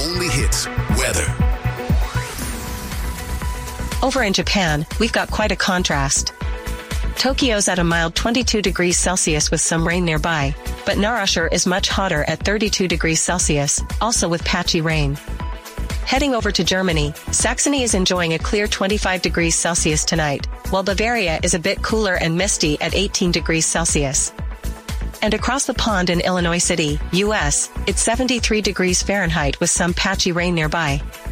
only hits, weather. Over in Japan, we've got quite a contrast. Tokyo's at a mild 22 degrees Celsius with some rain nearby, but Narashire is much hotter at 32 degrees Celsius, also with patchy rain. Heading over to Germany, Saxony is enjoying a clear 25 degrees Celsius tonight, while Bavaria is a bit cooler and misty at 18 degrees Celsius. And across the pond in Illinois City, U.S., it's 73 degrees Fahrenheit with some patchy rain nearby.